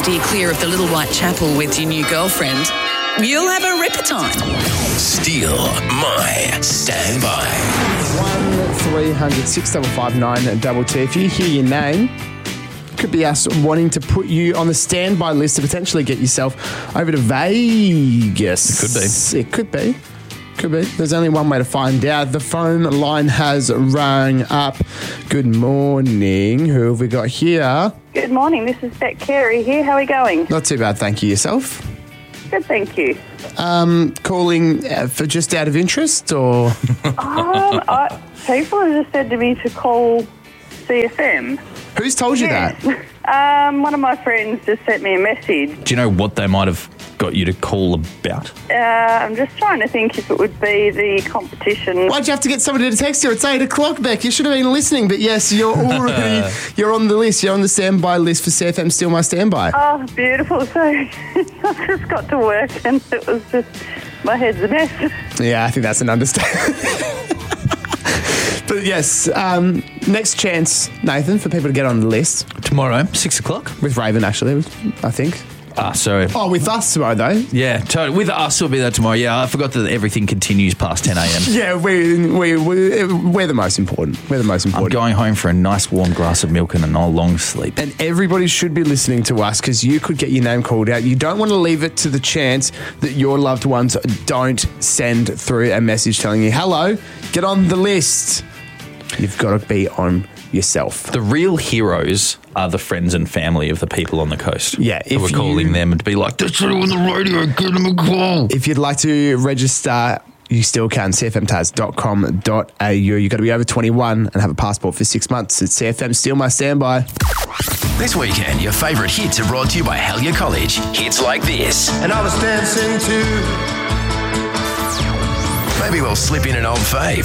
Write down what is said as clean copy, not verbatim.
steer clear of the Little White Chapel with your new girlfriend, you'll have a ripper time. Steal My Standby. 1300-655-922. If you hear your name, could be us wanting to put you on the standby list to potentially get yourself over to Vegas. It could be. There's only one way to find out. The phone line has rung up. Good morning. Who have we got here? Good morning. This is Beck Carey here. How are we going? Not too bad, thank you. Yourself? Good, thank you. Calling for just out of interest, or? People have just said to me to call CFM. Who's told you that? One of my friends just sent me a message. Do you know what they might have got you to call about? I'm just trying to think if it would be the competition. Why'd you have to get somebody to text you? It's 8 o'clock, Beck. You should have been listening. But yes, you're already you're on the list. You're on the standby list for CFM Steal My Standby. Oh, beautiful. So I just got to work and it was just, my head's a mess. Yeah, I think that's an understatement. But yes, next chance, Nathan, for people to get on the list. Tomorrow, 6 o'clock. With Raven, actually, I think. Sorry. Oh, with us tomorrow, though. Yeah, totally. With us, we'll be there tomorrow. Yeah, I forgot that everything continues past 10 a.m. Yeah, we're the most important. We're the most important. I'm going home for a nice warm glass of milk and a long sleep. And everybody should be listening to us because you could get your name called out. You don't want to leave it to the chance that your loved ones don't send through a message telling you, hello, get on the list. You've got to be on yourself. The real heroes are the friends and family of the people on the coast. Yeah. If we're calling them and to be like, they're on the radio, give them a call. If you'd like to register, you still can. cfmtaz.com.au. You've got to be over 21 and have a passport for 6 months. It's CFM Steal My Standby. This weekend, your favourite hits are brought to you by Hellier College. Hits like this. And I was dancing too. Maybe we'll slip in an old fave.